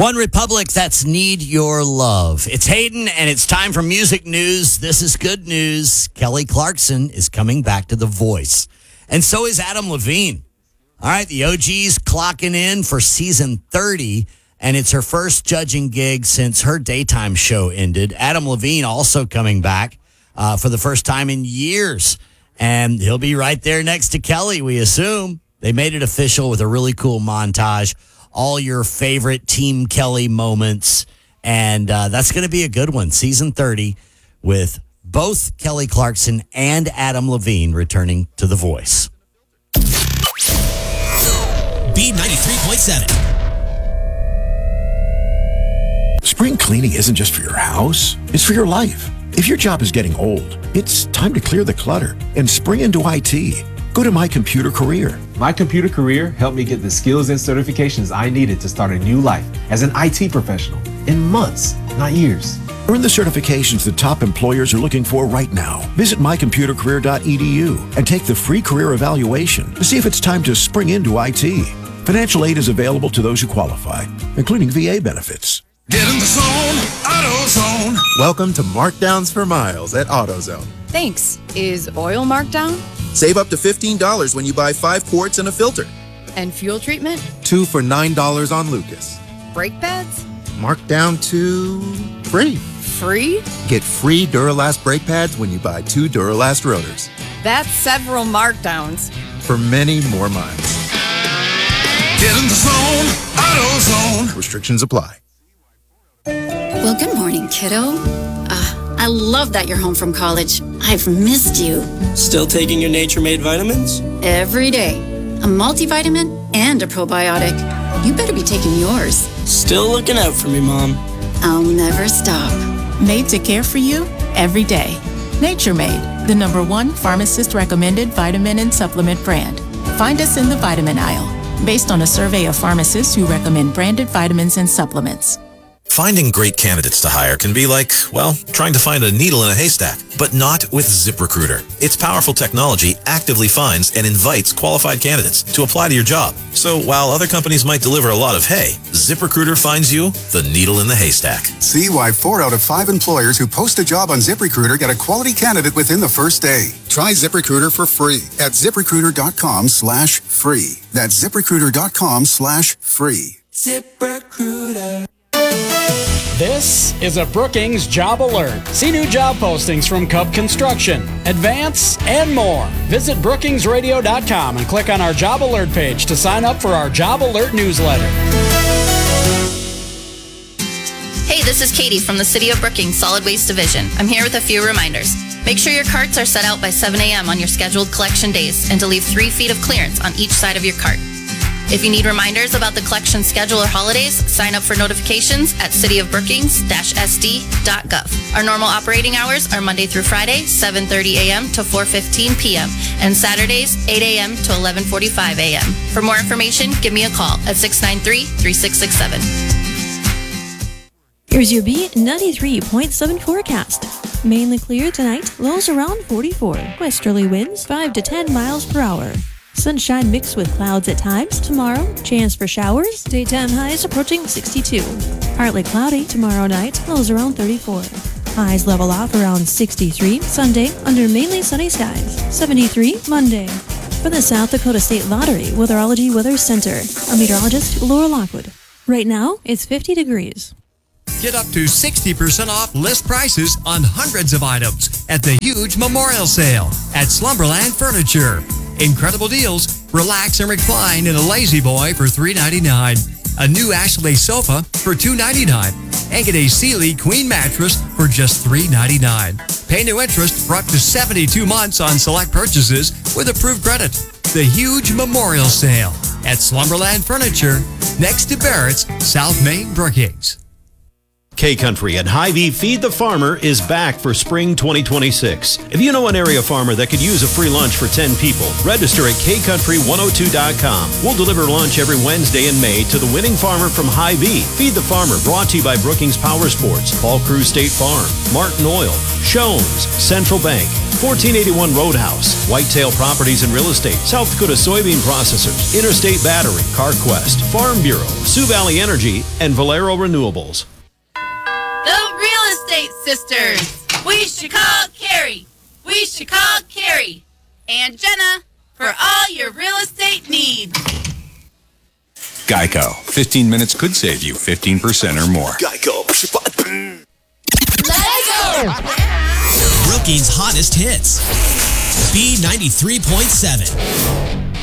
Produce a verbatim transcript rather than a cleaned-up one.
One Republic, that's Need Your Love. It's Hayden, and it's time for music news. This is good news. Kelly Clarkson is coming back to The Voice. And so is Adam Levine. All right, the O G's clocking in for season thirty, and it's her first judging gig since her daytime show ended. Adam Levine also coming back uh, for the first time in years. And he'll be right there next to Kelly, we assume. They made it official with a really cool montage. All your favorite Team Kelly moments. And uh, that's going to be a good one. Season thirty with both Kelly Clarkson and Adam Levine returning to The Voice. B ninety-three point seven. Spring cleaning isn't just for your house, it's for your life. If your job is getting old, it's time to clear the clutter and spring into I T. Go to My Computer Career. My Computer Career helped me get the skills and certifications I needed to start a new life as an I T professional in months, not years. Earn the certifications that top employers are looking for right now. Visit my computer career dot e d u and take the free career evaluation to see if it's time to spring into I T. Financial aid is available to those who qualify, including V A benefits. Get in the zone, AutoZone. Welcome to Markdowns for Miles at AutoZone. Thanks. Is oil marked down? Save up to fifteen dollars when you buy five quarts and a filter. And fuel treatment? Two for nine dollars on Lucas. Brake pads? Marked down to free. Free? Get free Duralast brake pads when you buy two Duralast rotors. That's several markdowns. For many more miles. Get in the zone, AutoZone. Restrictions apply. Well, good morning, kiddo. Uh, I love that you're home from college. I've missed you. Still taking your Nature Made vitamins? Every day. A multivitamin and a probiotic. You better be taking yours. Still looking out for me, Mom. I'll never stop. Made to care for you every day. Nature Made, the number one pharmacist-recommended vitamin and supplement brand. Find us in the vitamin aisle, based on a survey of pharmacists who recommend branded vitamins and supplements. Finding great candidates to hire can be like, well, trying to find a needle in a haystack, but not with ZipRecruiter. Its powerful technology actively finds and invites qualified candidates to apply to your job. So while other companies might deliver a lot of hay, ZipRecruiter finds you the needle in the haystack. See why four out of five employers who post a job on ZipRecruiter get a quality candidate within the first day. Try ZipRecruiter for free at ZipRecruiter.com slash free. That's ZipRecruiter.com slash free. ZipRecruiter. This is a Brookings Job Alert. See new job postings from Cub Construction, Advance, and more. Visit brookings radio dot com and click on our Job Alert page to sign up for our Job Alert newsletter. Hey, this is Katie from the City of Brookings Solid Waste Division. I'm here with a few reminders. Make sure your carts are set out by seven a.m. on your scheduled collection days and to leave three feet of clearance on each side of your cart. If you need reminders about the collection schedule or holidays, sign up for notifications at city of brookings dash s d dot gov. Our normal operating hours are Monday through Friday, seven thirty a.m. to four fifteen p.m. and Saturdays, eight a.m. to eleven forty-five a.m. For more information, give me a call at six nine three, three six six seven. Here's your B ninety-three point seven forecast. Mainly clear tonight, lows around forty-four. Westerly winds five to ten miles per hour. Sunshine mixed with clouds at times tomorrow. Chance for showers. Daytime highs approaching sixty-two. Partly cloudy tomorrow night. Lows around thirty-four. Highs level off around sixty-three. Sunday under mainly sunny skies. seventy-three Monday. For the South Dakota State Lottery Weatherology Weather Center, I'm meteorologist Laura Lockwood. Right now, it's fifty degrees. Get up to sixty percent off list prices on hundreds of items at the huge memorial sale at Slumberland Furniture. Incredible deals. Relax and recline in a Lazy Boy for three ninety-nine. A new Ashley sofa for two ninety-nine. And get a Sealy Queen mattress for just three ninety-nine. Pay no interest for up to seventy-two months on select purchases with approved credit. The huge memorial sale at Slumberland Furniture next to Barrett's, South Main, Brookings. K-Country and Hy-Vee Feed the Farmer is back for spring twenty twenty-six. If you know an area farmer that could use a free lunch for ten people, register at k country one oh two dot com. We'll deliver lunch every Wednesday in May to the winning farmer from Hy-Vee. Feed the Farmer, brought to you by Brookings Power Sports, Paul Cruz State Farm, Martin Oil, Shones, Central Bank, fourteen eighty-one Roadhouse, Whitetail Properties and Real Estate, South Dakota Soybean Processors, Interstate Battery, CarQuest, Farm Bureau, Sioux Valley Energy, and Valero Renewables. The Real Estate Sisters. We should call Carrie. We should call Carrie and Jenna for all your real estate needs. Geico. fifteen minutes could save you fifteen percent or more. Geico. Let's go! Brookings' hottest hits. B ninety-three point seven.